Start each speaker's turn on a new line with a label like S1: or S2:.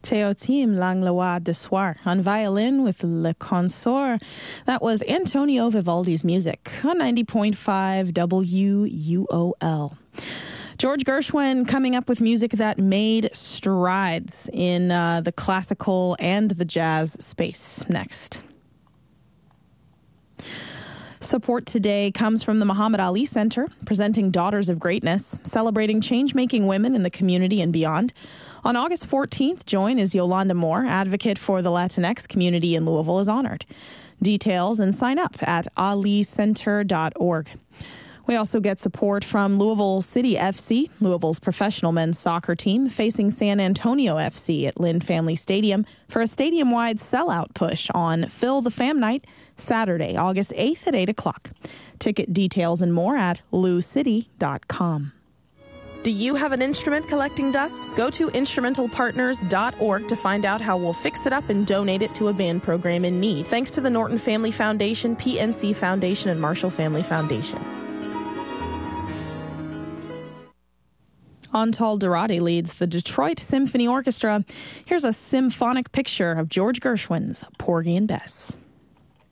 S1: Teotim Langlois de Soir. On violin with Le Consort, that was Antonio Vivaldi's music on 90.5 WUOL. George Gershwin coming up with music that made strides in the classical and the jazz space next. Support today comes from the Muhammad Ali Center, presenting Daughters of Greatness, celebrating change-making women in the community and beyond. On August 14th, join as Yolanda Moore, advocate for the Latinx community in Louisville, is honored. Details and sign up at alicenter.org. We also get support from Louisville City FC, Louisville's professional men's soccer team, facing San Antonio FC at Lynn Family Stadium for a stadium-wide sellout push on Fill the Fam Night, Saturday, August 8th at 8 o'clock. Ticket details and more at loucity.com. Do you have an instrument collecting dust? Go to instrumentalpartners.org to find out how we'll fix it up and donate it to a band program in need. Thanks to the Norton Family Foundation, PNC Foundation, and Marshall Family Foundation. Antal Dorati leads the Detroit Symphony Orchestra. Here's a symphonic picture of George Gershwin's Porgy and Bess.